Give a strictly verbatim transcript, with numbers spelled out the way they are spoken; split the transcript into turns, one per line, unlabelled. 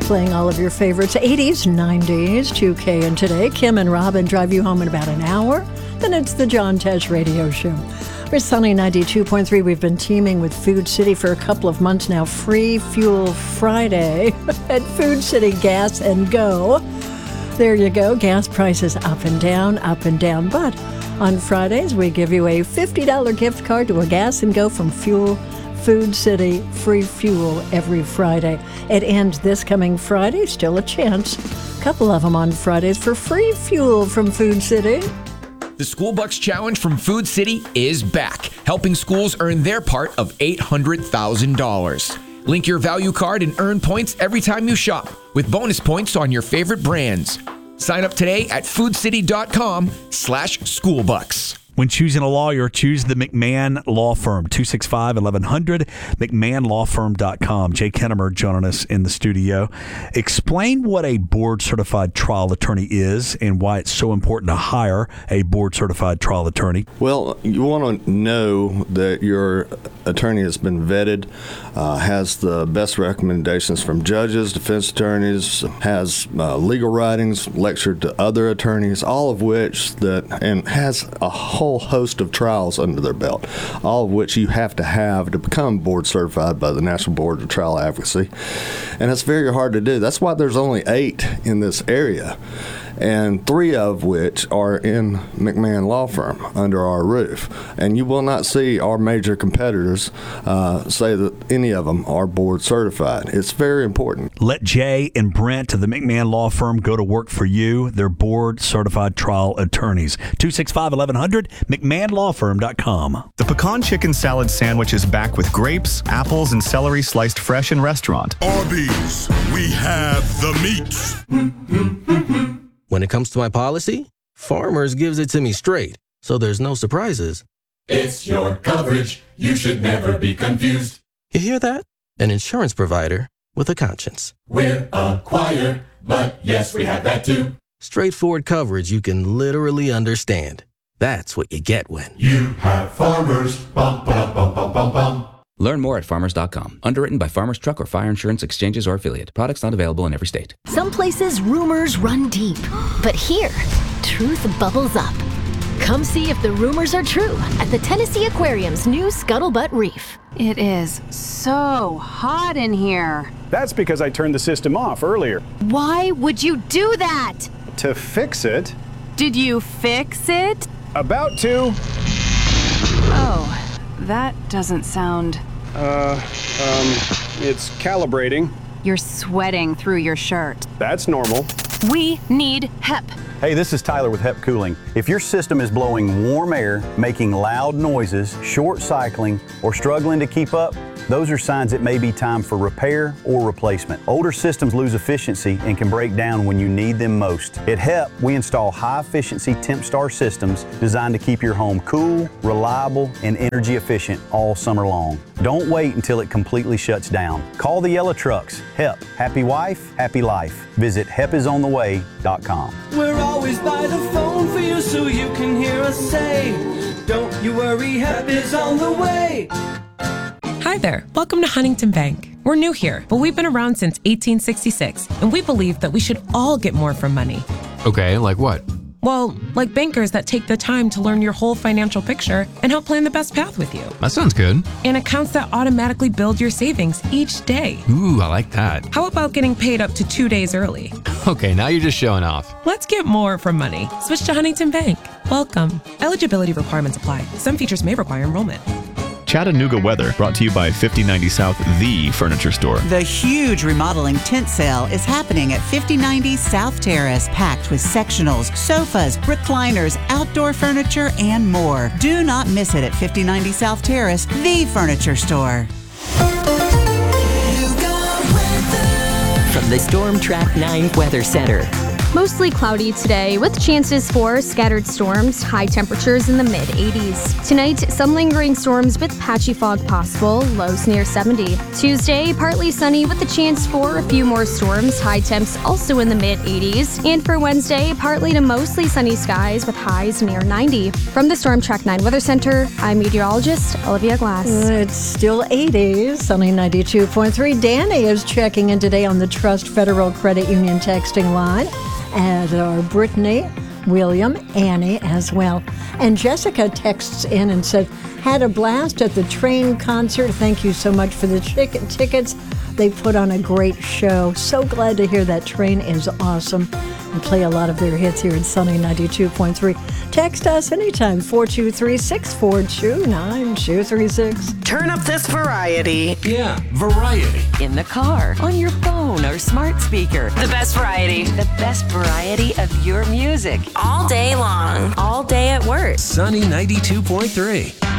playing all of your favorites, eighties, nineties, two K and today. Kim and Robin drive you home in about an hour. Then it's the John Tesh Radio Show. We're Sunny ninety-two point three. We've been teaming with Food City for a couple of months now. Free Fuel Friday at Food City Gas and Go. There you go. Gas prices up and down, up and down. But on Fridays, we give you a fifty dollars gift card to a Gas and Go from Fuel Food City. Free fuel every Friday. It ends this coming Friday. Still a chance. A couple of them on Fridays for free fuel from Food City.
The School Bucks Challenge from Food City is back, helping schools earn their part of eight hundred thousand dollars. Link your value card and earn points every time you shop, with bonus points on your favorite brands. Sign up today at foodcity.com slash schoolbucks.
When choosing a lawyer, choose the McMahon Law Firm, two six five, eleven hundred, mcmahon law firm dot com. Jay Kennemer joining us in the studio. Explain what a board-certified trial attorney is and why it's so important to hire a board-certified trial attorney.
Well, you want to know that your attorney has been vetted, uh, has the best recommendations from judges, defense attorneys, has uh, legal writings, lectured to other attorneys, all of which that, and has a whole host of trials under their belt, all of which you have to have to become board certified by the National Board of Trial Advocacy. And it's very hard to do. That's why there's only eight in this area, and three of which are in McMahon Law Firm under our roof. And you will not see our major competitors uh, say that any of them are board certified. It's very important.
Let Jay and Brent of the McMahon Law Firm go to work for you. They're board certified trial attorneys. two six five, eleven hundred, mcmahon law firm dot com.
The pecan chicken salad sandwich is back with grapes, apples, and celery sliced fresh in restaurant.
Arby's, we have the meats.
When it comes to my policy, Farmers gives it to me straight, so there's no surprises.
It's your coverage. You should never be confused.
You hear that? An insurance provider with a conscience.
We're a choir, but yes, we have that too.
Straightforward coverage you can literally understand. That's what you get when
you have Farmers. Bum, bum, bum, bum, bum, bum.
Learn more at farmers dot com. Underwritten by Farmers Truck or Fire Insurance Exchanges or Affiliate. Products not available in every state.
Some places rumors run deep, but here, truth bubbles up. Come see if the rumors are true at the Tennessee Aquarium's new Scuttlebutt Reef.
It is so hot in here.
That's because I turned the system off earlier.
Why would you do that?
To fix it.
Did you fix it?
About to.
Oh. That doesn't sound...
Uh, um, it's calibrating.
You're sweating through your shirt.
That's normal.
We need H E P.
Hey, this is Tyler with H E P Cooling. If your system is blowing warm air, making loud noises, short cycling, or struggling to keep up, those are signs it may be time for repair or replacement. Older systems lose efficiency and can break down when you need them most. At H E P, we install high-efficiency TempStar systems designed to keep your home cool, reliable, and energy efficient all summer long. Don't wait until it completely shuts down. Call the yellow trucks. H E P. Happy wife, happy life. Visit hep is on the way dot com.
We're always by the phone for you so you can hear us say, don't you worry, H E P is on the way.
Hi there. Welcome to Huntington Bank. We're new here, but we've been around since eighteen sixty-six, and we believe that we should all get more from money.
Okay, like what?
Well, like bankers that take the time to learn your whole financial picture and help plan the best path with you.
That sounds good.
And accounts that automatically build your savings each day.
Ooh, I like that.
How about getting paid up to two days early?
Okay, now you're just showing off.
Let's get more from money. Switch to Huntington Bank. Welcome. Eligibility requirements apply. Some features may require enrollment.
Chattanooga weather brought to you by fifty ninety South, the furniture store.
The huge remodeling tent sale is happening at fifty ninety South Terrace, packed with sectionals, sofas, recliners, outdoor furniture, and more. Do not miss it at fifty ninety South Terrace, the furniture store.
From the Storm Track nine Weather Center. Mostly cloudy today with chances for scattered storms, high temperatures in the mid eighties. Tonight, some lingering storms with patchy fog possible, lows near seventy. Tuesday, partly sunny with the chance for a few more storms, high temps also in the mid eighties. And for Wednesday, partly to mostly sunny skies with highs near ninety. From the Storm Track nine Weather Center, I'm meteorologist Olivia Glass.
It's still eighties, sunny ninety-two point three. Danny is checking in today on the Trust Federal Credit Union texting line, as are Brittany, William, Annie as well. And Jessica texts in and said, had a blast at the Train concert. Thank you so much for the chicken tickets. They put on a great show. So glad to hear that Train is awesome. We play a lot of their hits here in Sunny ninety-two point three. Text us anytime, four two three, six four two, nine two three six.
Turn up this variety.
Yeah, variety.
In the car, on your phone or smart speaker.
The best variety.
The best variety of your music.
All day long.
All day at work.
Sunny ninety-two point three.